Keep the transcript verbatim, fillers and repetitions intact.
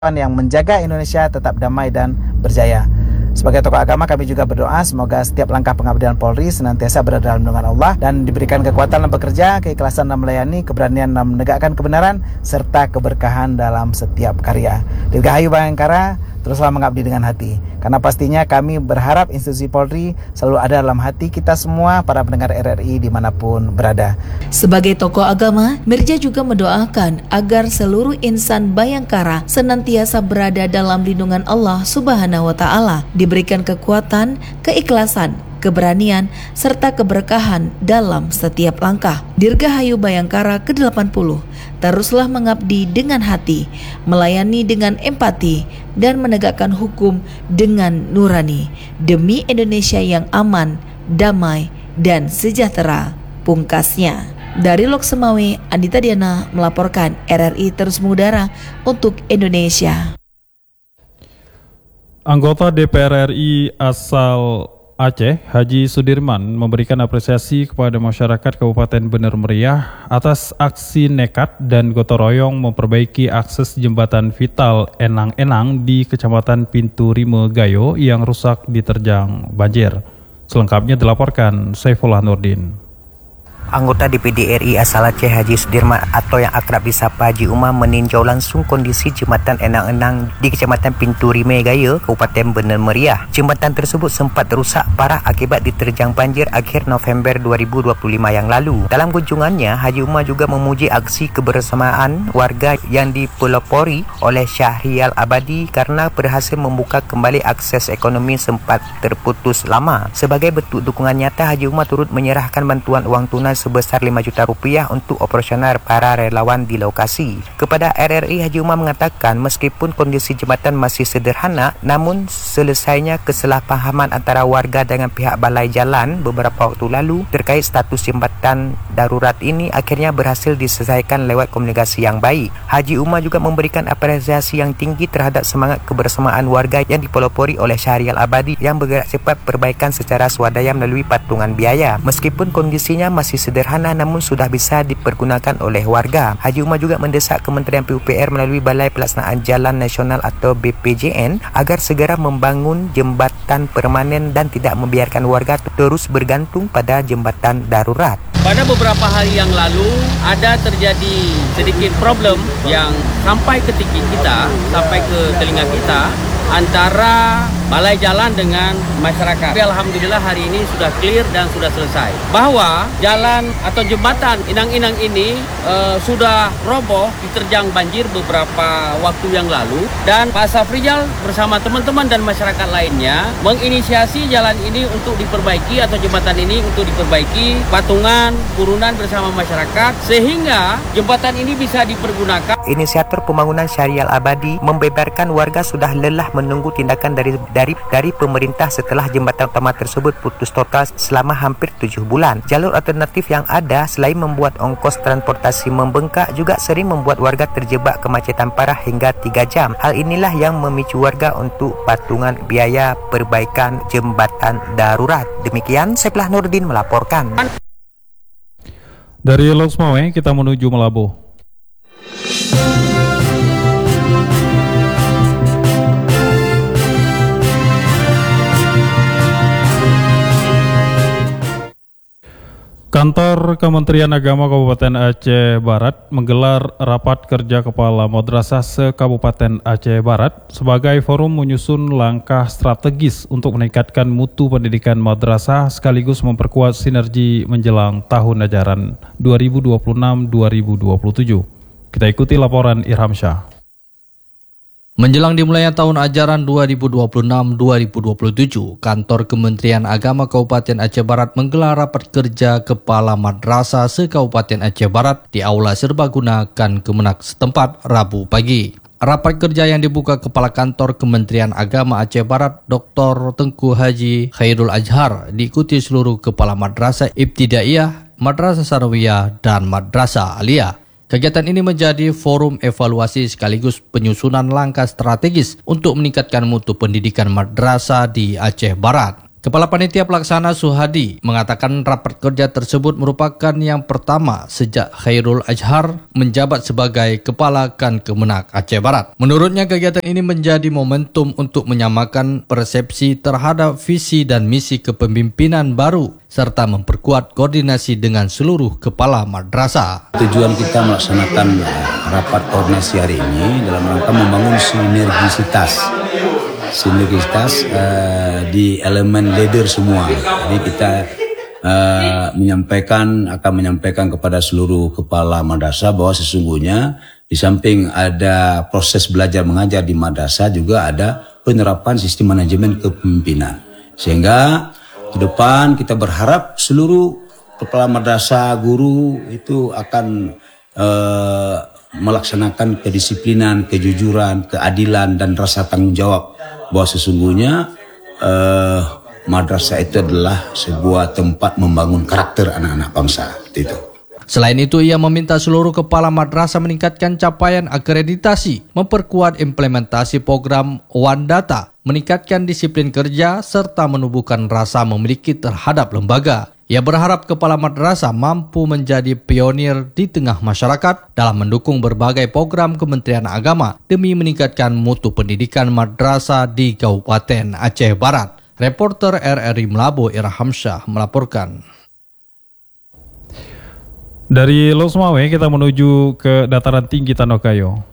yang menjaga Indonesia tetap damai dan berjaya. Sebagai tokoh agama, kami juga berdoa semoga setiap langkah pengabdian Polri senantiasa berada dalam lindungan Allah dan diberikan kekuatan dalam bekerja, keikhlasan dalam melayani, keberanian dalam menegakkan kebenaran, serta keberkahan dalam setiap karya. Dirgahayu Bayangkara, teruslah mengabdi dengan hati. Karena pastinya kami berharap institusi Polri selalu ada dalam hati kita semua, para pendengar R R I dimanapun berada. Sebagai tokoh agama, Mirja juga mendoakan agar seluruh insan Bayangkara senantiasa berada dalam lindungan Allah Subhanahu wa Ta'ala, diberikan kekuatan, keikhlasan, keberanian, serta keberkahan dalam setiap langkah. Dirgahayu Bayangkara ke delapan puluh, teruslah mengabdi dengan hati, melayani dengan empati, dan menegakkan hukum dengan nurani, demi Indonesia yang aman, damai, dan sejahtera, pungkasnya. Dari Lok Semawe, Andita Diana melaporkan. R R I terus mengudara untuk Indonesia. Anggota D P R R I asal Aceh, Haji Sudirman, memberikan apresiasi kepada masyarakat Kabupaten Bener Meriah atas aksi nekat dan gotong royong memperbaiki akses jembatan vital Enang-Enang di Kecamatan Pintu Rime Gayo yang rusak diterjang banjir. Selengkapnya dilaporkan Saifullah Nurdin. Anggota D P D R I asal Aceh Haji Sudirman atau yang akrab disapa Haji Umar meninjau langsung kondisi jembatan Enang-Enang di Kecamatan Pintu Rime Gaya, Kabupaten Bener Meriah. Jembatan tersebut sempat rusak parah akibat diterjang banjir akhir November dua ribu dua puluh lima yang lalu. Dalam kunjungannya, Haji Umar juga memuji aksi kebersamaan warga yang dipelopori oleh Syahrial Abadi karena berhasil membuka kembali akses ekonomi sempat terputus lama. Sebagai bentuk dukungan nyata, Haji Umar turut menyerahkan bantuan uang tunai sebesar lima juta rupiah untuk operasional para relawan di lokasi. Kepada R R I, Haji Umar mengatakan meskipun kondisi jembatan masih sederhana, namun selesainya kesalahpahaman antara warga dengan pihak balai jalan beberapa waktu lalu terkait status jembatan darurat ini akhirnya berhasil diselesaikan lewat komunikasi yang baik. Haji Umar juga memberikan apresiasi yang tinggi terhadap semangat kebersamaan warga yang dipelopori oleh Syahrial Abadi yang bergerak cepat perbaikan secara swadaya melalui patungan biaya. Meskipun kondisinya masih sederhana namun sudah bisa dipergunakan oleh warga. Haji Umar juga mendesak Kementerian P U P R melalui Balai Pelaksanaan Jalan Nasional atau B P J N agar segera membangun jembatan permanen dan tidak membiarkan warga terus bergantung pada jembatan darurat. Pada beberapa hari yang lalu ada terjadi sedikit problem yang sampai ke tinggi kita, sampai ke telinga kita antara balai jalan dengan masyarakat. Tapi alhamdulillah hari ini sudah clear dan sudah selesai. Bahwa jalan atau jembatan Enang-Enang ini uh, sudah roboh diterjang banjir beberapa waktu yang lalu dan Pak Safrijal bersama teman-teman dan masyarakat lainnya menginisiasi jalan ini untuk diperbaiki atau jembatan ini untuk diperbaiki, patungan, kurunan bersama masyarakat sehingga jembatan ini bisa dipergunakan. Inisiator pembangunan Syahrial Abadi membeberkan warga sudah lelah menunggu tindakan dari dari dari pemerintah setelah jembatan utama tersebut putus total selama hampir tujuh bulan. Jalur alternatif yang ada selain membuat ongkos transportasi membengkak juga sering membuat warga terjebak kemacetan parah hingga tiga jam. Hal inilah yang memicu warga untuk patungan biaya perbaikan jembatan darurat. Demikian Saifullah Nurdin melaporkan. Dari Lok Semawe kita menuju Melabuh. Kantor Kementerian Agama Kabupaten Aceh Barat menggelar rapat kerja kepala madrasah se-Kabupaten Aceh Barat sebagai forum menyusun langkah strategis untuk meningkatkan mutu pendidikan madrasah sekaligus memperkuat sinergi menjelang tahun ajaran dua ribu dua puluh enam dua ribu dua puluh tujuh. Kita ikuti laporan Irham Syah. Menjelang dimulainya tahun ajaran dua ribu dua puluh enam dua ribu dua puluh tujuh, Kantor Kementerian Agama Kabupaten Aceh Barat menggelar rapat kerja kepala madrasah se-Kabupaten Aceh Barat di Aula Serbaguna Kan Kemenak setempat Rabu pagi. Rapat kerja yang dibuka Kepala Kantor Kementerian Agama Aceh Barat Doktor Tengku Haji Khairul Azhar diikuti seluruh kepala madrasah Ibtidaiyah, Madrasah Sanawiyah, dan Madrasah Aliyah. Kegiatan ini menjadi forum evaluasi sekaligus penyusunan langkah strategis untuk meningkatkan mutu pendidikan madrasah di Aceh Barat. Kepala Panitia Pelaksana Suhadi mengatakan rapat kerja tersebut merupakan yang pertama sejak Khairul Azhar menjabat sebagai Kepala Kan Kemenak Aceh Barat. Menurutnya kegiatan ini menjadi momentum untuk menyamakan persepsi terhadap visi dan misi kepemimpinan baru serta memperkuat koordinasi dengan seluruh kepala madrasah. Tujuan kita melaksanakan rapat koordinasi hari ini dalam rangka membangun sinergisitas sinergisitas uh, di elemen leader semua. Jadi kita uh, menyampaikan akan menyampaikan kepada seluruh kepala madrasah bahwa sesungguhnya di samping ada proses belajar mengajar di madrasah juga ada penerapan sistem manajemen kepemimpinan. Sehingga ke depan kita berharap seluruh kepala madrasah, guru itu akan uh, melaksanakan kedisiplinan, kejujuran, keadilan dan rasa tanggung jawab bahwa sesungguhnya uh, madrasah itu adalah sebuah tempat membangun karakter anak-anak bangsa. Itu. Selain itu, ia meminta seluruh kepala madrasah meningkatkan capaian akreditasi, memperkuat implementasi program One Data, meningkatkan disiplin kerja, serta menumbuhkan rasa memiliki terhadap lembaga. Ia berharap kepala madrasah mampu menjadi pionir di tengah masyarakat dalam mendukung berbagai program Kementerian Agama demi meningkatkan mutu pendidikan madrasah di Kabupaten Aceh Barat. Reporter R R I Melabo Irham Syah melaporkan. Dari Losmawe kita menuju ke dataran tinggi Tanokayo.